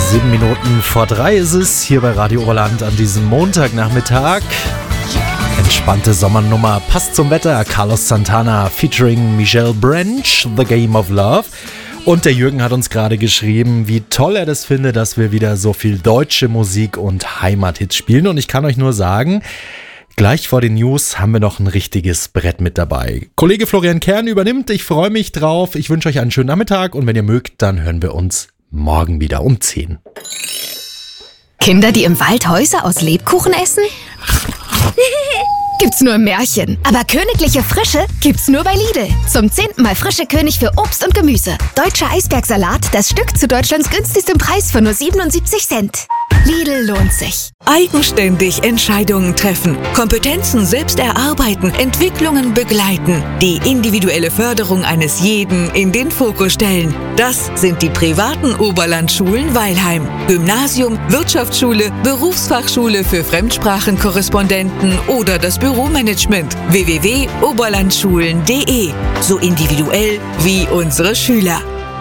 2:07 ist es hier bei Radio Oberland an diesem Montagnachmittag. Entspannte Sommernummer, passt zum Wetter. Carlos Santana featuring Michelle Branch, The Game of Love. Und der Jürgen hat uns gerade geschrieben, wie toll er das findet, dass wir wieder so viel deutsche Musik und Heimathits spielen. Und ich kann euch nur sagen, gleich vor den News haben wir noch ein richtiges Brett mit dabei. Kollege Florian Kern übernimmt, ich freue mich drauf. Ich wünsche euch einen schönen Nachmittag und wenn ihr mögt, dann hören wir uns morgen wieder um 10. Kinder, die im Wald Häuser aus Lebkuchen essen? Gibt's nur im Märchen. Aber königliche Frische gibt's nur bei Lidl. Zum 10. Mal frische König für Obst und Gemüse. Deutscher Eisbergsalat, das Stück zu Deutschlands günstigstem Preis für nur 77 Cent. Lidl lohnt sich. Eigenständig Entscheidungen treffen, Kompetenzen selbst erarbeiten, Entwicklungen begleiten, die individuelle Förderung eines jeden in den Fokus stellen. Das sind die privaten Oberlandschulen Weilheim. Gymnasium, Wirtschaftsschule, Berufsfachschule für Fremdsprachenkorrespondenten oder das Büromanagement. www.oberlandschulen.de. So individuell wie unsere Schüler.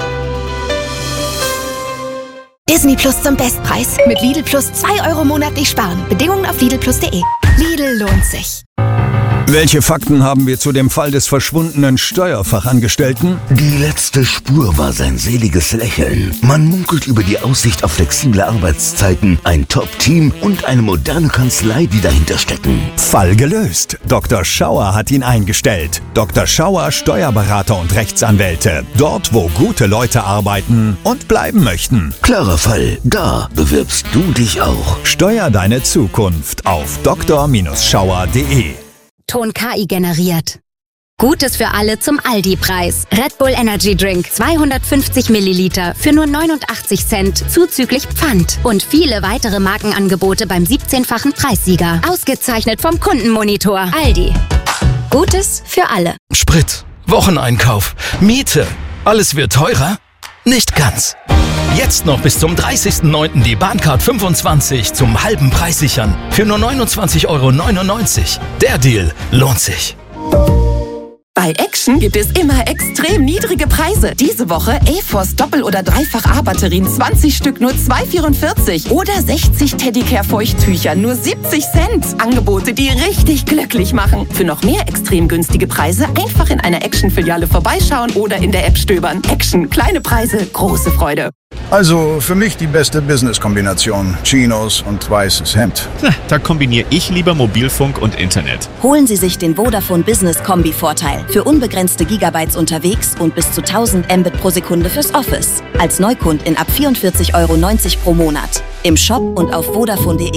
Disney Plus zum Bestpreis. Mit Lidl Plus 2 € monatlich sparen. Bedingungen auf lidlplus.de. Lidl lohnt sich. Welche Fakten haben wir zu dem Fall des verschwundenen Steuerfachangestellten? Die letzte Spur war sein seliges Lächeln. Man munkelt über die Aussicht auf flexible Arbeitszeiten, ein Top-Team und eine moderne Kanzlei, die dahinter stecken. Fall gelöst. Dr. Schauer hat ihn eingestellt. Dr. Schauer, Steuerberater und Rechtsanwälte. Dort, wo gute Leute arbeiten und bleiben möchten. Klarer Fall. Da bewirbst du dich auch. Steuer deine Zukunft auf dr-schauer.de. Ton KI generiert. Gutes für alle zum Aldi-Preis. Red Bull Energy Drink 250 Milliliter für nur 89 Cent zuzüglich Pfand. Und viele weitere Markenangebote beim 17-fachen Preissieger. Ausgezeichnet vom Kundenmonitor. Aldi. Gutes für alle. Sprit, Wocheneinkauf, Miete. Alles wird teurer? Nicht ganz. Jetzt noch bis zum 30.09. die Bahncard 25 zum halben Preis sichern. Für nur 29,99 €. Der Deal lohnt sich. Bei Action gibt es immer extrem niedrige Preise. Diese Woche A-Force Doppel- oder Dreifach-A-Batterien 20 Stück nur 2,44 oder 60 Teddicare-Feuchttücher nur 70 Cent. Angebote, die richtig glücklich machen. Für noch mehr extrem günstige Preise einfach in einer Action-Filiale vorbeischauen oder in der App stöbern. Action, kleine Preise, große Freude. Also für mich die beste Business-Kombination. Chinos und weißes Hemd. Da kombiniere ich lieber Mobilfunk und Internet. Holen Sie sich den Vodafone Business Kombi-Vorteil. Für unbegrenzte Gigabytes unterwegs und bis zu 1000 Mbit pro Sekunde fürs Office. Als Neukundin ab 44,90 € pro Monat. Im Shop und auf vodafone.de.